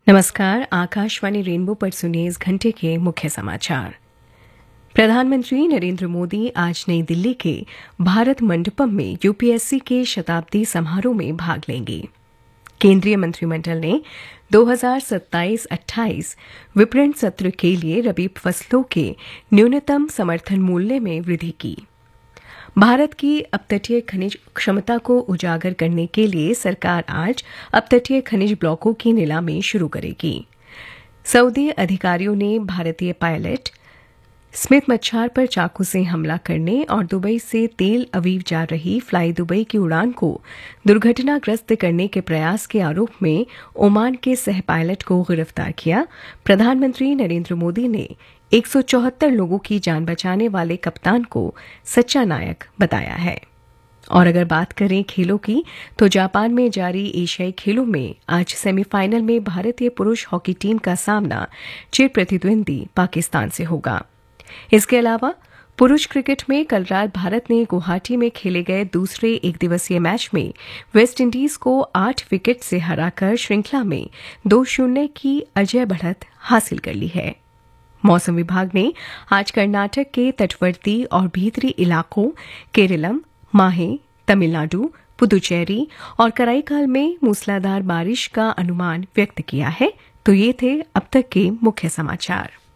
नमस्कार। आकाशवाणी रेनबो पर सुनिए इस घंटे के मुख्य समाचार। प्रधानमंत्री नरेंद्र मोदी आज नई दिल्ली के भारत मंडपम में यूपीएससी के शताब्दी समारोह में भाग लेंगे। केंद्रीय मंत्रिमंडल ने 2027-28 विपणन सत्र के लिए रबी फसलों के न्यूनतम समर्थन मूल्य में वृद्धि की। भारत की अपतटीय खनिज क्षमता को उजागर करने के लिए सरकार आज अपतटीय खनिज ब्लॉकों की नीलामी शुरू करेगी। सऊदी अधिकारियों ने भारतीय पायलट स्मिथ मच्छार पर चाकू से हमला करने और दुबई से तेल अवीव जा रही फ्लाई दुबई की उड़ान को दुर्घटनाग्रस्त करने के प्रयास के आरोप में ओमान के सह पायलट को गिरफ्तार किया। प्रधानमंत्री नरेंद्र मोदी ने 174 लोगों की जान बचाने वाले कप्तान को सच्चा नायक बताया है। और अगर बात करें खेलों की, तो जापान में जारी एशियाई खेलों में आज सेमीफाइनल में भारतीय पुरुष हॉकी टीम का सामना चिर प्रतिद्वंदी पाकिस्तान से होगा। इसके अलावा पुरुष क्रिकेट में कल रात भारत ने गुवाहाटी में खेले गए दूसरे एकदिवसीय मैच में वेस्ट इंडीज को 8 विकेट से हराकर श्रृंखला में 2-0 की अजय बढ़त हासिल कर ली है। मौसम विभाग ने आज कर्नाटक के तटवर्ती और भीतरी इलाकों केरलम, माहे, तमिलनाडु, पुदुचेरी और कराईकाल में मूसलाधार बारिश का अनुमान व्यक्त किया है। तो ये थे अब तक के मुख्य समाचार।